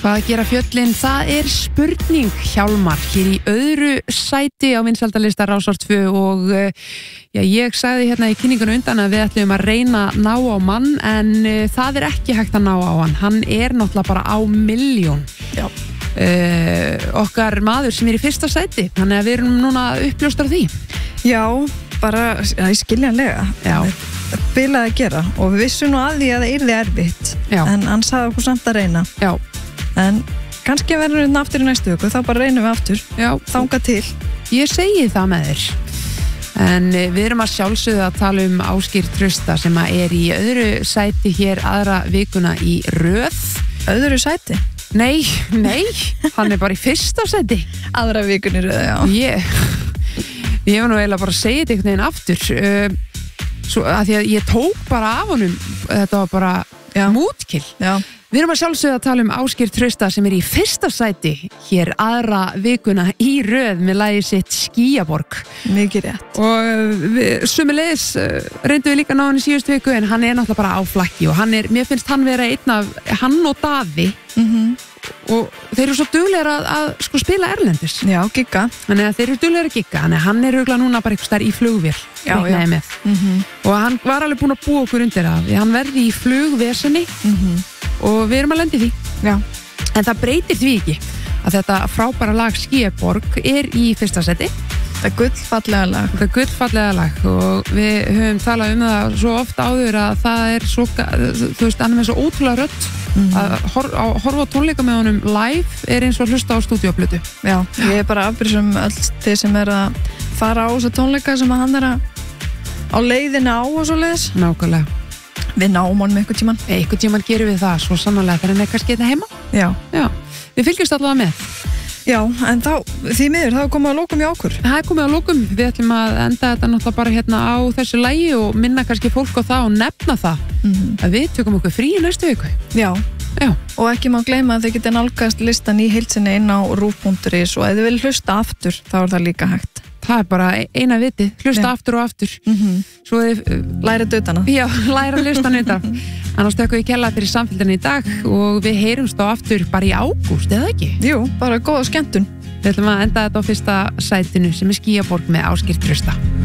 Hvað gera fjöllin? Það spurning, Hjálmar, hér í öðru sæti á vinsældarlista Rásar 2 og ég sagði hérna í kynningunum undan að við ætlum að reyna að ná á mann en það ekki hægt að ná á hann. Hann náttúrulega bara á milljón. Já. Okkar maður sem í fyrsta sæti, þannig að við erum núna uppljóstar því. Já, bara skiljanlega. Já. Bilað að gera og við vissum nú að því að það yrði erfitt. Já. En hann sagði okkur samt að reyna. Já. En kannski verður við aftur í næstu viku, þá bara reynum við aftur. Já. Þangað til. Ég segi það með þér. En við erum að sjálfsögðu að tala um Ásgeir Trausta sem í öðru sæti hér aðra vikuna í röð. Öðru sæti? Nei, hann bara í fyrsta sæti. Aðra vikuna í röð, já. Ég var nú eiginlega bara að segja þetta einhvern veginn aftur. Svo að því að ég tók bara af honum, þetta var bara mútkill. Já. Við erum að sjálfsögðu að tala um Ásgeir Trausta sem í fyrsta sæti hér aðra vikuna í röð með lagið sitt Skýjaborg. Mikið rétt. Og sömuleiðis reyndum við líka ná hann í síðustu viku en hann náttúrulega bara á flakki og mér finnst hann vera einn af, hann og Daði og þeir eru svo duglegir að sko spila erlendis. Já, gigga. Þannig að þeir eru duglegir að gigga, þannig að hann örugglega núna bara einhvers staðar í flugvél. Já. Og hann var alveg búinn að búa okkur undir það, því hann verði í flugvesenni og við erum að lenda í því. Já. En það breytir því ekki að þetta frábæra lag Skýjaborg í fyrsta seti. Það gullfallega lag. Það gullfallega lag og við höfum talað um það svo oft áður að það svo, þú veist, hann með svo ótrúlega rödd að horfa á tónleika með honum live eins og hlusta á stúdíóplötu. Já, ég bara afbyrjum öll þeir sem að fara á þessa tónleika sem að hann á leiðina á og svo leiðis. Nákvæmlega. Við náum honum einhvern tímann. Einhvern tímann gerum við það svo sannarlega þegar hann kannski þetta heima. Já. Við fylgjumst allavega með. Já, en því miður, það komið að lókum í okkur. Það komið að lókum. Við ætlum að enda þetta náttúrulega bara hérna á þessu lagi og minna kannski fólk á það og nefna það að við tökum okkur frí í næstu viku. Já. Já. Og ekki má gleyma að þið geta nálgast listan í heilsinni inn á rúv.is og ef þið vil hlusta aftur, þá það líka hægt. Það bara eina vitið, hlusta aftur og aftur. Svo þið læra dötana. Já, læra listan undan. Annars tökum við kærlega fyrir samfélgina í dag og við heyrumst á aftur bara í ágúst, eða ekki? Jú, bara góða skemmtun. Við ætlum að enda þetta á fyrsta sætinu sem Skýjaborg með Ásgeir Trausta.